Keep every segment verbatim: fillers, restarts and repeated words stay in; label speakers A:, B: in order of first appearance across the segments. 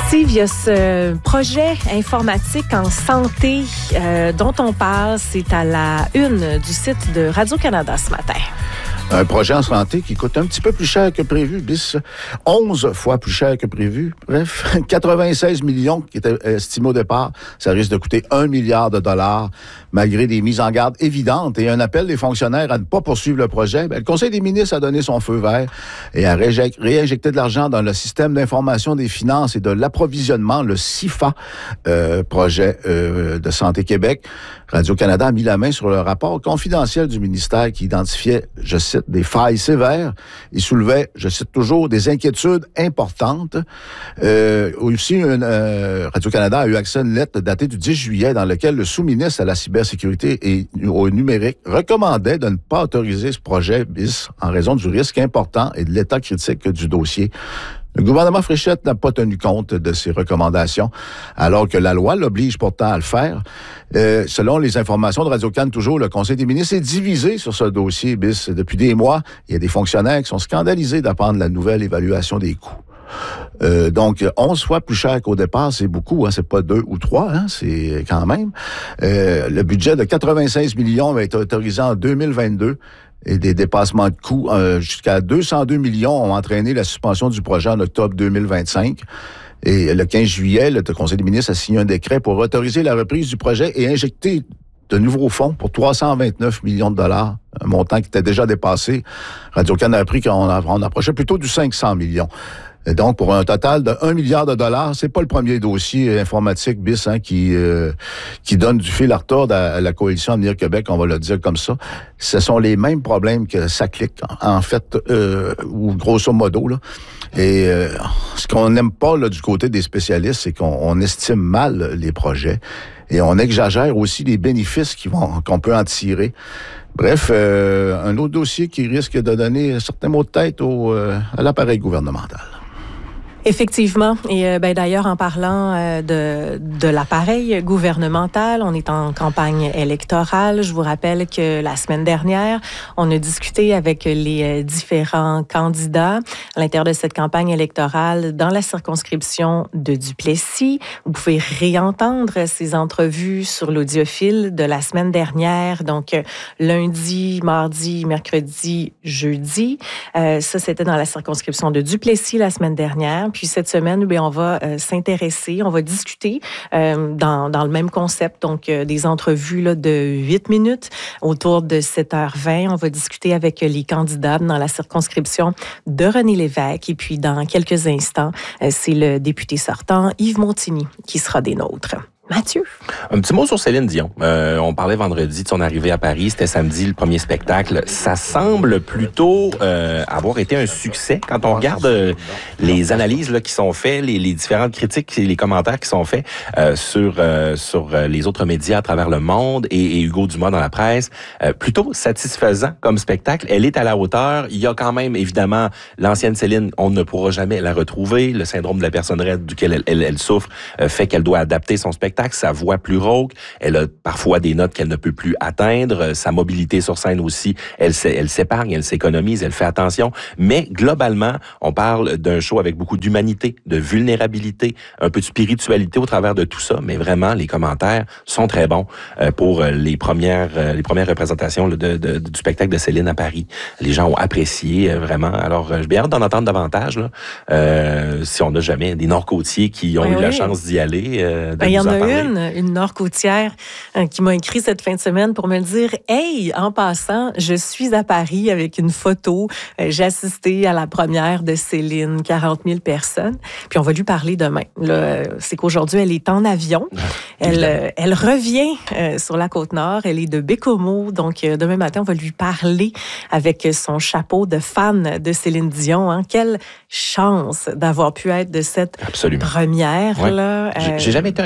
A: Steve, il y a ce projet informatique en santé euh, dont on parle. C'est à la une du site de Radio-Canada ce matin.
B: Un projet en santé qui coûte un petit peu plus cher que prévu, bis onze fois plus cher que prévu. Bref, quatre-vingt-seize millions qui étaient estimés au départ. Ça risque de coûter un milliard de dollars, malgré des mises en garde évidentes et un appel des fonctionnaires à ne pas poursuivre le projet. Bien, le Conseil des ministres a donné son feu vert et a réinjecté de l'argent dans le système d'information des finances et de l'approvisionnement, le C I F A, euh, projet euh, de Santé Québec. Radio-Canada a mis la main sur le rapport confidentiel du ministère qui identifiait, je cite, des failles sévères. Il soulevait, je cite toujours, des inquiétudes importantes. Euh, aussi, une, euh, Radio-Canada a eu accès à une lettre datée du dix juillet dans laquelle le sous-ministre à la cybersécurité et au numérique recommandait de ne pas autoriser ce projet bis en raison du risque important et de l'état critique du dossier. Le gouvernement Fréchette n'a pas tenu compte de ces recommandations, alors que la loi l'oblige pourtant à le faire. Euh, selon les informations de Radio-Can, toujours, le Conseil des ministres est divisé sur ce dossier bis. Depuis des mois, il y a des fonctionnaires qui sont scandalisés d'apprendre la nouvelle évaluation des coûts. Euh, donc, onze fois plus cher qu'au départ, c'est beaucoup, hein, c'est pas deux ou trois, hein, c'est quand même. Euh, le budget de quatre-vingt-seize millions va être autorisé en deux mille vingt-deux. Et des dépassements de coûts euh, jusqu'à deux cent deux millions ont entraîné la suspension du projet en octobre deux mille vingt-cinq. Et le quinze juillet, le Conseil des ministres a signé un décret pour autoriser la reprise du projet et injecter de nouveaux fonds pour trois cent vingt-neuf millions de dollars, un montant qui était déjà dépassé. Radio-Canada a appris qu'on on approchait plutôt du cinq cents millions. Et donc, pour un total de un milliard de dollars, c'est pas le premier dossier informatique bis hein, qui euh, qui donne du fil à retordre à, à la coalition Avenir Québec, on va le dire comme ça. Ce sont les mêmes problèmes que ça clique, en fait, euh, ou grosso modo. Là. Et euh, ce qu'on n'aime pas là, du côté des spécialistes, c'est qu'on on estime mal les projets et on exagère aussi les bénéfices qui vont, qu'on peut en tirer. Bref, euh, un autre dossier qui risque de donner certains mots de tête au, euh, à l'appareil gouvernemental.
A: Effectivement. Et euh, ben, d'ailleurs, en parlant euh, de, de l'appareil gouvernemental, on est en campagne électorale. Je vous rappelle que la semaine dernière, on a discuté avec les euh, différents candidats à l'intérieur de cette campagne électorale dans la circonscription de Duplessis. Vous pouvez réentendre ces entrevues sur l'audiophile de la semaine dernière, donc euh, lundi, mardi, mercredi, jeudi. Euh, ça, c'était dans la circonscription de Duplessis la semaine dernière. Puis cette semaine, bien, on va euh, s'intéresser, on va discuter euh, dans, dans le même concept, donc euh, des entrevues là, de huit minutes autour de sept heures vingt. On va discuter avec les candidats dans la circonscription de René Lévesque. Et puis, dans quelques instants, euh, c'est le député sortant, Yves Montigny, qui sera des nôtres. Mathieu.
C: Un petit mot sur Céline Dion. Euh, on parlait vendredi de son arrivée à Paris. C'était samedi, le premier spectacle. Ça semble plutôt euh, avoir été un succès. Quand on regarde euh, les analyses là, qui sont faites, les, les différentes critiques et les commentaires qui sont faits euh, sur euh, sur les autres médias à travers le monde et, et Hugo Dumas dans la presse, euh, plutôt satisfaisant comme spectacle. Elle est à la hauteur. Il y a quand même, évidemment, l'ancienne Céline, on ne pourra jamais la retrouver. Le syndrome de la personne raide duquel elle, elle, elle souffre euh, fait qu'elle doit adapter son spectacle. Sa voix plus rauque, elle a parfois des notes qu'elle ne peut plus atteindre, sa mobilité sur scène aussi, elle, elle s'épargne, elle s'économise, elle fait attention, mais globalement, on parle d'un show avec beaucoup d'humanité, de vulnérabilité, un peu de spiritualité au travers de tout ça, mais vraiment, les commentaires sont très bons pour les premières les premières représentations de, de, du spectacle de Céline à Paris. Les gens ont apprécié, vraiment. Alors, j'ai bien hâte d'en entendre davantage, là, euh, si on n'a jamais des Nord-Côtiers qui ont oui, eu oui. la chance d'y aller. Euh, de
A: ben, nous en
C: en
A: Une, une Nord-Côtière euh, qui m'a écrit cette fin de semaine pour me dire « Hey, en passant, je suis à Paris avec une photo. Euh, j'ai assisté à la première de Céline, quarante mille personnes. » Puis on va lui parler demain. Là, c'est qu'aujourd'hui, elle est en avion. Elle, euh, elle revient euh, sur la Côte-Nord. Elle est de Bécomo. Donc, euh, demain matin, on va lui parler avec son chapeau de fan de Céline Dion. Hein. Quelle chance d'avoir pu être de cette
C: Absolument.
A: première.
C: Ouais.
A: Là,
C: euh... J'ai jamais été un grand, grand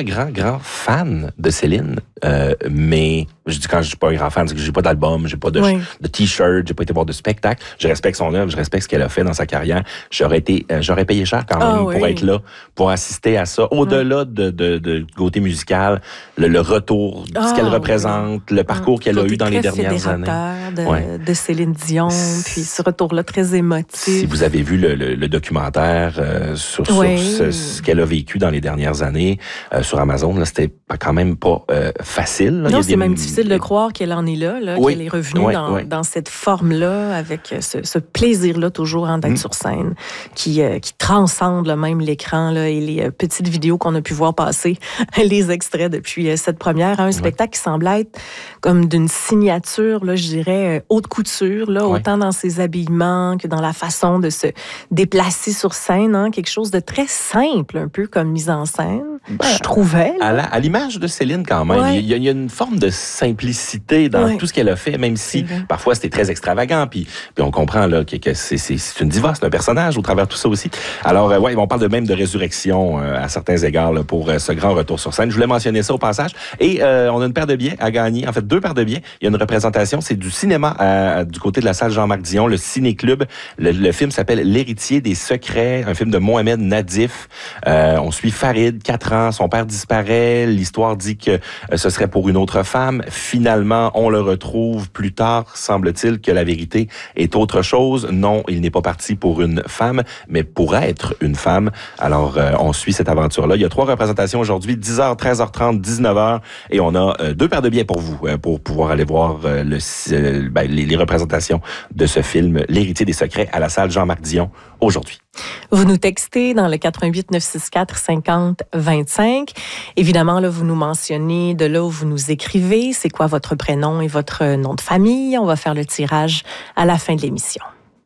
C: grand fan de Céline, euh, mais je dis quand je suis pas un grand fan, c'est que j'ai pas d'album, j'ai pas de, oui. de t-shirt, j'ai pas été voir de spectacle. Je respecte son œuvre, je respecte ce qu'elle a fait dans sa carrière. J'aurais été, euh, j'aurais payé cher quand même ah, pour oui. être là, pour assister à ça. Au-delà oui. de, de, de côté musical, le, le retour, ah, ce qu'elle oui. représente, le parcours mmh. qu'elle a eu dans les dernières années.
A: De, ouais. de Céline Dion, puis ce retour-là très émotif.
C: Si vous avez vu le, le, le documentaire euh, sur, oui. sur ce, ce qu'elle a vécu dans les dernières années euh, sur Amazon, là, c'était quand même pas euh, facile. Là.
A: Non, c'est des... même difficile de croire qu'elle en est là, là oui. qu'elle est revenue oui, dans, oui. dans cette forme-là, avec ce, ce plaisir-là toujours hein, d'être mmh. sur scène, qui, euh, qui transcende là, même l'écran là, et les euh, petites vidéos qu'on a pu voir passer, les extraits depuis euh, cette première. Un oui. spectacle qui semble être comme d'une signature, là, je dirais, euh, haute couture, là, oui. autant dans ses habillements que dans la façon de se déplacer sur scène, hein, quelque chose de très simple, un peu comme mise en scène, ben, je trouvais.
C: Là. À, la, à l'image de Céline, quand même, ouais. il, y a, il y a une forme de simplicité dans ouais. tout ce qu'elle a fait, même si mm-hmm. parfois c'était très extravagant, puis, puis on comprend là, que, que c'est, c'est, c'est une diva, c'est un personnage au travers de tout ça aussi. Alors, euh, ouais, on parle de même de résurrection euh, à certains égards là, pour euh, ce grand retour sur scène. Je voulais mentionner ça au passage. Et euh, on a une paire de billets à gagner, en fait deux paires de billets. Il y a une représentation, c'est du cinéma euh, du côté de la salle Jean-Marc Dion, le Ciné-Club. Le, le film s'appelle L'héritier des secrets, un film de Mohamed Nadif. Euh, on suit Farid, quatre ans, son père disparaît, l'histoire dit que euh, ce serait pour une autre femme. Finalement, on le retrouve plus tard, semble-t-il que la vérité est autre chose. Non, il n'est pas parti pour une femme, mais pour être une femme. Alors, euh, on suit cette aventure-là. Il y a trois représentations aujourd'hui, dix heures, treize heures trente, dix-neuf heures, et on a euh, deux paires de billets pour vous, euh, pour pouvoir aller voir euh, le, euh, ben, les, les représentations de ce film, L'héritier des secrets, à la salle Jean-Marc Dion, aujourd'hui.
A: Vous nous textez dans le quatre un huit neuf six quatre cinquante vingt-cinq. Évidemment, là, vous nous mentionnez de là où vous nous écrivez. C'est quoi votre prénom et votre nom de famille? On va faire le tirage à la fin de l'émission.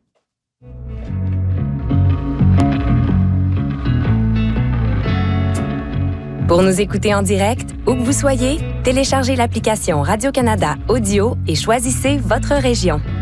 D: Pour nous écouter en direct, où que vous soyez, téléchargez l'application Radio-Canada Audio et choisissez votre région.